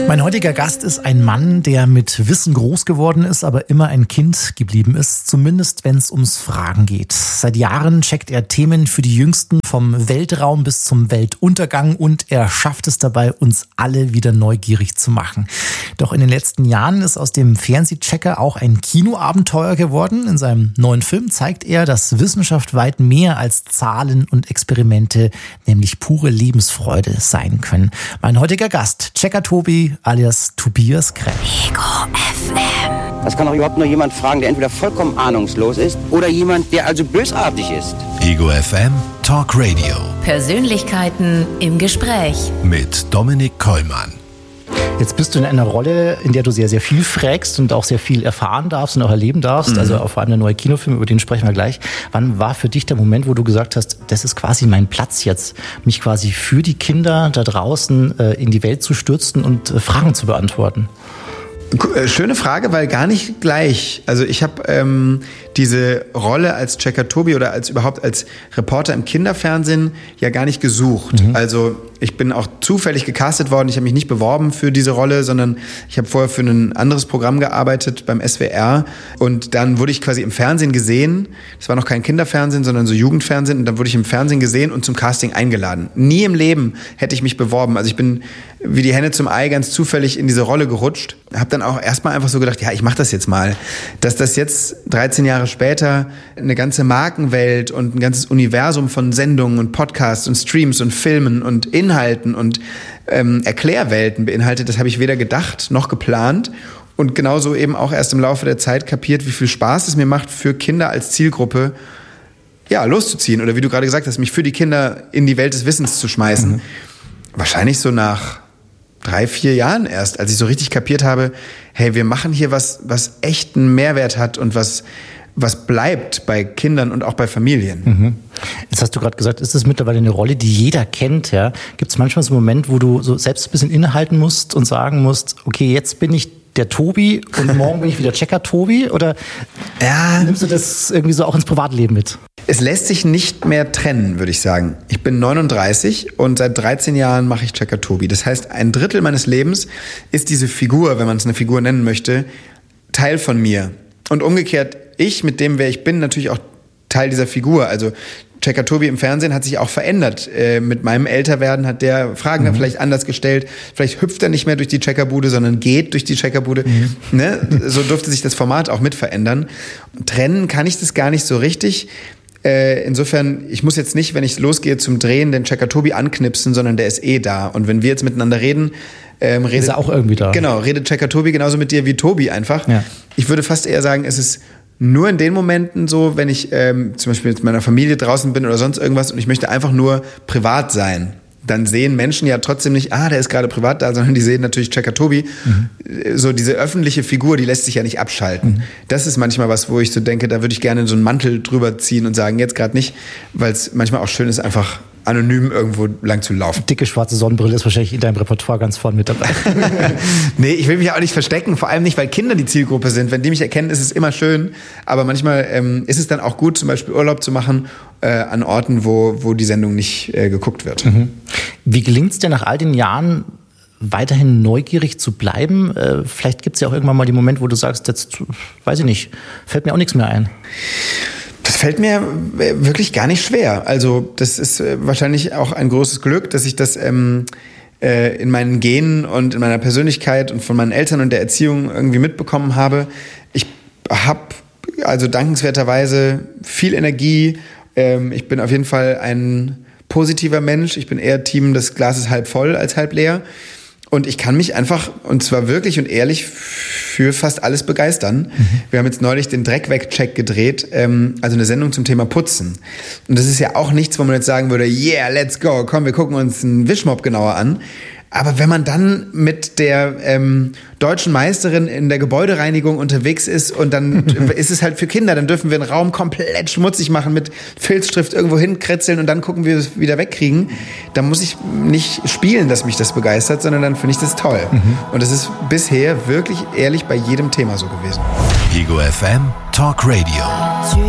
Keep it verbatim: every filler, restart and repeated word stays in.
Mein heutiger Gast ist ein Mann, der mit Wissen groß geworden ist, aber immer ein Kind geblieben ist, zumindest wenn es ums Fragen geht. Seit Jahren checkt er Themen für die Jüngsten vom Weltraum bis zum Weltuntergang und er schafft es dabei, uns alle wieder neugierig zu machen. Doch in den letzten Jahren ist aus dem Fernsehchecker auch ein Kinoabenteuer geworden. In seinem neuen Film zeigt er, dass Wissenschaft weit mehr als Zahlen und Experimente, nämlich pure Lebensfreude sein können. Mein heutiger Gast, Checker Tobi alias Tobias Krech. Ego F M. Das kann doch überhaupt nur jemand fragen, der entweder vollkommen ahnungslos ist oder jemand, der also bösartig ist. Ego F M Talk Radio. Persönlichkeiten im Gespräch. Mit Dominik Kollmann. Jetzt bist du in einer Rolle, in der du sehr, sehr viel fragst und auch sehr viel erfahren darfst und auch erleben darfst. Mhm. Also vor allem der neue Kinofilm, über den sprechen wir gleich. Wann war für dich der Moment, wo du gesagt hast, das ist quasi mein Platz jetzt, mich quasi für die Kinder da draußen äh, in die Welt zu stürzen und äh, Fragen zu beantworten? Schöne Frage, weil gar nicht gleich. Also ich habe ähm, diese Rolle als Checker Tobi oder als überhaupt als Reporter im Kinderfernsehen ja gar nicht gesucht. Mhm. Also ich bin auch zufällig gecastet worden. Ich habe mich nicht beworben für diese Rolle, sondern ich habe vorher für ein anderes Programm gearbeitet beim S W R. Und dann wurde ich quasi im Fernsehen gesehen. Das war noch kein Kinderfernsehen, sondern so Jugendfernsehen. Und dann wurde ich im Fernsehen gesehen und zum Casting eingeladen. Nie im Leben hätte ich mich beworben. Also ich bin wie die Henne zum Ei ganz zufällig in diese Rolle gerutscht. Habe dann auch erstmal einfach so gedacht, ja, ich mache das jetzt mal. Dass das jetzt dreizehn Jahre später eine ganze Markenwelt und ein ganzes Universum von Sendungen und Podcasts und Streams und Filmen und Inhalten und ähm, Erklärwelten beinhaltet, das habe ich weder gedacht noch geplant. Und genauso eben auch erst im Laufe der Zeit kapiert, wie viel Spaß es mir macht, für Kinder als Zielgruppe ja, loszuziehen. Oder wie du gerade gesagt hast, mich für die Kinder in die Welt des Wissens zu schmeißen. Mhm. Wahrscheinlich so nach drei, vier Jahren erst, als ich so richtig kapiert habe, hey, wir machen hier was, was echten Mehrwert hat und was, was bleibt bei Kindern und auch bei Familien. Mhm. Jetzt hast du gerade gesagt, ist das mittlerweile eine Rolle, die jeder kennt, ja? Gibt es manchmal so einen Moment, wo du so selbst ein bisschen innehalten musst und sagen musst, okay, jetzt bin ich der Tobi und morgen bin ich wieder Checker Tobi? Oder ja, nimmst du das irgendwie so auch ins Privatleben mit? Es lässt sich nicht mehr trennen, würde ich sagen. Ich bin neununddreißig und seit dreizehn Jahren mache ich Checker Tobi. Das heißt, ein Drittel meines Lebens ist diese Figur, wenn man es eine Figur nennen möchte, Teil von mir. Und umgekehrt, ich mit dem, wer ich bin, natürlich auch Teil dieser Figur. Also Checker Tobi im Fernsehen hat sich auch verändert. Äh, mit meinem Älterwerden hat der Fragen dann mhm. vielleicht anders gestellt. Vielleicht hüpft er nicht mehr durch die Checkerbude, sondern geht durch die Checkerbude. Mhm. Ne? So durfte sich das Format auch mit verändern. Trennen kann ich das gar nicht so richtig. Äh, insofern, ich muss jetzt nicht, wenn ich losgehe zum Drehen, den Checker Tobi anknipsen, sondern der ist eh da. Und wenn wir jetzt miteinander reden, ähm, redet, ist er auch irgendwie da. Genau, redet Checker Tobi genauso mit dir wie Tobi einfach. Ja. Ich würde fast eher sagen, es ist nur in den Momenten so, wenn ich ähm, zum Beispiel mit meiner Familie draußen bin oder sonst irgendwas und ich möchte einfach nur privat sein, dann sehen Menschen ja trotzdem nicht, ah, der ist gerade privat da, sondern die sehen natürlich Checker Tobi. Mhm. So diese öffentliche Figur, die lässt sich ja nicht abschalten. Mhm. Das ist manchmal was, wo ich so denke, da würde ich gerne so einen Mantel drüber ziehen und sagen, jetzt gerade nicht, weil es manchmal auch schön ist, einfach anonym irgendwo lang zu laufen. Dicke schwarze Sonnenbrille ist wahrscheinlich in deinem Repertoire ganz vorne mit dabei. Nee, ich will mich auch nicht verstecken, vor allem nicht, weil Kinder die Zielgruppe sind. Wenn die mich erkennen, ist es immer schön, aber manchmal ähm, ist es dann auch gut, zum Beispiel Urlaub zu machen äh, an Orten, wo, wo die Sendung nicht äh, geguckt wird. Mhm. Wie gelingt es dir nach all den Jahren, weiterhin neugierig zu bleiben? Äh, vielleicht gibt es ja auch irgendwann mal den Moment, wo du sagst, jetzt, weiß ich nicht, fällt mir auch nichts mehr ein. Das fällt mir wirklich gar nicht schwer. Also das ist wahrscheinlich auch ein großes Glück, dass ich das ähm, äh, in meinen Genen und in meiner Persönlichkeit und von meinen Eltern und der Erziehung irgendwie mitbekommen habe. Ich habe also dankenswerterweise viel Energie. Ähm, ich bin auf jeden Fall ein positiver Mensch. Ich bin eher Team, das Glas ist halb voll als halb leer. Und ich kann mich einfach, und zwar wirklich und ehrlich, für fast alles begeistern. Mhm. Wir haben jetzt neulich den Dreckweg-Check gedreht, ähm, also eine Sendung zum Thema Putzen. Und das ist ja auch nichts, wo man jetzt sagen würde, yeah, let's go, komm, wir gucken uns einen Wischmopp genauer an. Aber wenn man dann mit der ähm, deutschen Meisterin in der Gebäudereinigung unterwegs ist und dann ist es halt für Kinder, dann dürfen wir einen Raum komplett schmutzig machen, mit Filzstift irgendwo hinkritzeln und dann gucken, wie wir es wieder wegkriegen. Dann muss ich nicht spielen, dass mich das begeistert, sondern dann finde ich das toll. Mhm. Und das ist bisher wirklich ehrlich bei jedem Thema so gewesen. Ego F M Talk Radio.